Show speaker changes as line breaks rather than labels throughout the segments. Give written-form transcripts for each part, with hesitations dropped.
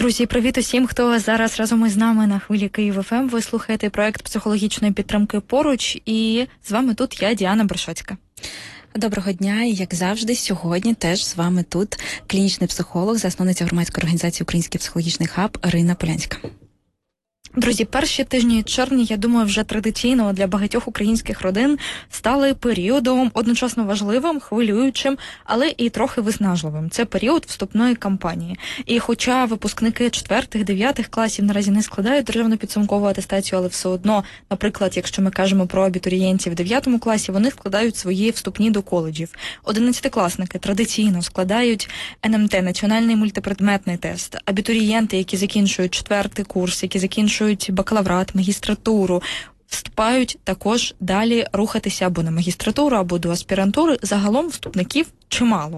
Друзі, привіт усім, хто зараз разом із нами на хвилі Київ ФМ. Ви слухаєте проект психологічної підтримки «Поруч», і з вами тут я, Діана Брешоцька.
Доброго дня, і як завжди, сьогодні теж з вами тут клінічний психолог, засновниця громадської організації «Український психологічний хаб» Ірина Полянська.
Друзі, перші тижні червня, я думаю, вже традиційно для багатьох українських родин стали періодом одночасно важливим, хвилюючим, але і трохи виснажливим. Це період вступної кампанії. І хоча випускники 4-9 класів наразі не складають державну підсумкову атестацію, але все одно, наприклад, якщо ми кажемо про абітурієнтів в 9 класі, вони складають свої вступні до коледжів. 11-класники традиційно складають НМТ, національний мультипредметний тест. Абітурієнти, які закінчують 4-й курс, які закінчують бакалаврат, магістратуру, вступають також далі рухатися або на магістратуру, або до аспірантури. Загалом вступників чимало.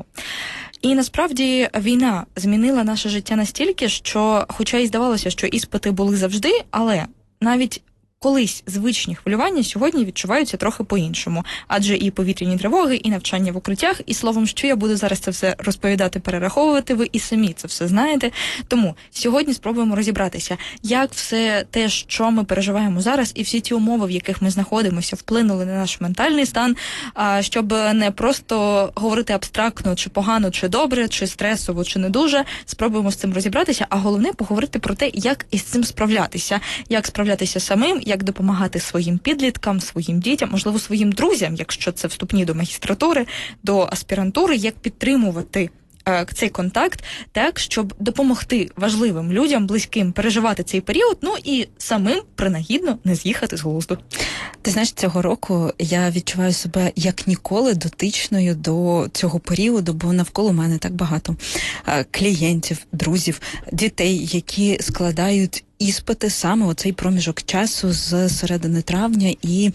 І насправді війна змінила наше життя настільки, що, хоча і здавалося, що іспити були завжди, але навіть колись звичні хвилювання сьогодні відчуваються трохи по-іншому. Адже і повітряні тривоги, і навчання в укриттях, і словом, що я буду зараз це все розповідати, перераховувати, ви і самі це все знаєте. Тому сьогодні спробуємо розібратися, як все те, що ми переживаємо зараз, і всі ті умови, в яких ми знаходимося, вплинули на наш ментальний стан, щоб не просто говорити абстрактно, чи погано, чи добре, чи стресово, чи не дуже. Спробуємо з цим розібратися, а головне поговорити про те, як із цим справлятися. Як справлятися самим, як допомагати своїм підліткам, своїм дітям, можливо, своїм друзям, якщо це вступні до магістратури, до аспірантури, як підтримувати цей контакт так, щоб допомогти важливим людям, близьким переживати цей період, ну і самим принагідно не з'їхати з глузду.
Ти знаєш, цього року я відчуваю себе як ніколи дотичною до цього періоду, бо навколо мене так багато клієнтів, друзів, дітей, які складають іспити саме оцей проміжок часу з середини травня і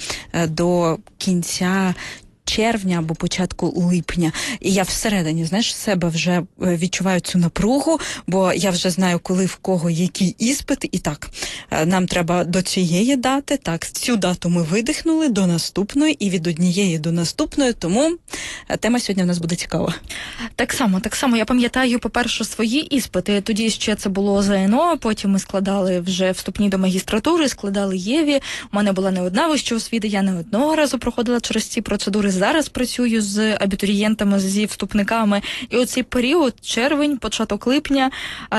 до кінця червня або початку липня. І я всередині, знаєш, себе вже відчуваю цю напругу, бо я вже знаю, коли в кого які іспити. І так, нам треба до цієї дати, так, цю дату ми видихнули, до наступної, і від однієї до наступної, тому тема сьогодні в нас буде цікава.
Так само. Я пам'ятаю, по-перше, свої іспити. Тоді ще це було ЗНО, потім ми складали вже вступні до магістратури, складали ЄВІ. У мене була не одна вища освіта, я не одного разу проходила через ці процедури. Зараз працюю з абітурієнтами, зі вступниками. І оцей період, червень, початок липня,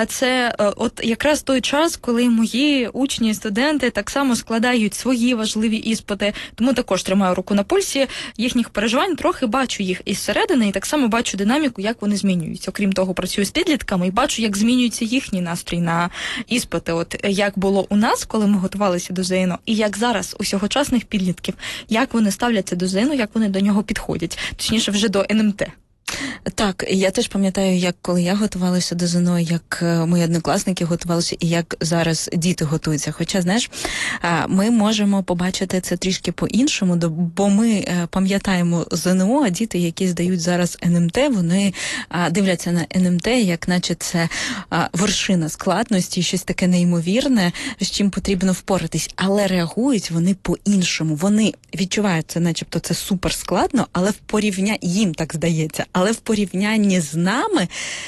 це от якраз той час, коли мої учні і студенти так само складають свої важливі іспити. Тому також тримаю руку на пульсі їхніх переживань, трохи бачу їх із середини і так само бачу динаміку, як вони змінюються. Окрім того, працюю з підлітками і бачу, як змінюється їхній настрій на іспити. От як було у нас, коли ми готувалися до ЗНО, і як зараз у сьогочасних підлітків, як вони ставляться до ЗНО, як вони до нього підходять, точніше вже до НМТ.
Так, я теж пам'ятаю, як коли я готувалася до ЗНО, як мої однокласники готувалися і як зараз діти готуються. Хоча, знаєш, ми можемо побачити це трішки по-іншому, бо ми пам'ятаємо ЗНО, а діти, які здають зараз НМТ, вони дивляться на НМТ, як наче це вершина складності, щось таке неймовірне, з чим потрібно впоратись. Але реагують вони по-іншому. Вони відчувають це, начебто це супер складно, але в порівнянні, їм так здається, але в порівнянні з нами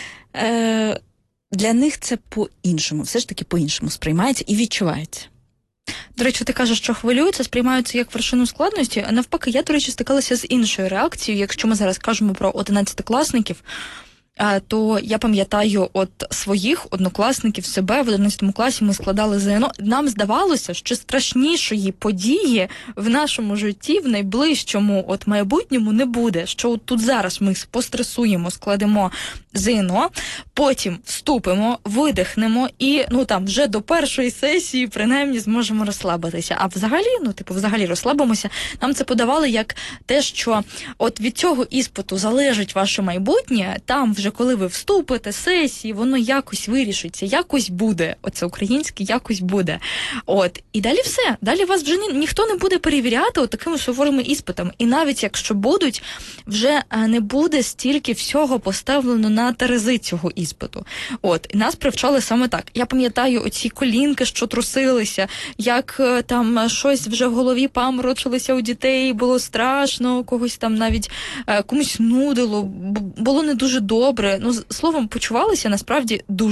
для них це по-іншому, все ж таки по-іншому сприймається і відчувається.
До речі, ти кажеш, що хвилюються, сприймаються як вершину складності, а навпаки, я, до речі, стикалася з іншою реакцією. Якщо ми зараз кажемо про 11-класників, то я пам'ятаю от своїх однокласників, себе в 11 класі ми складали ЗНО. Нам здавалося, що страшнішої події в нашому житті в найближчому от майбутньому не буде. Що от тут зараз ми постресуємо, складемо ЗНО, потім вступимо, видихнемо і, вже до першої сесії принаймні зможемо розслабитися. А взагалі розслабимося. Нам це подавали як те, що от від цього іспиту залежить ваше майбутнє, там вже коли ви вступите, сесії, воно якось вирішиться, якось буде. Оце українське якось буде. От. І далі все. Далі вас вже ніхто не буде перевіряти такими суворими іспитами. І навіть якщо будуть, вже не буде стільки всього поставлено на терези цього іспиту. От. І нас привчали саме так. Я пам'ятаю оці колінки, що трусилися, як там щось вже в голові паморочилося у дітей, було страшно, когось там навіть комусь нудило, було не дуже добре. Словом, почувалися насправді дуже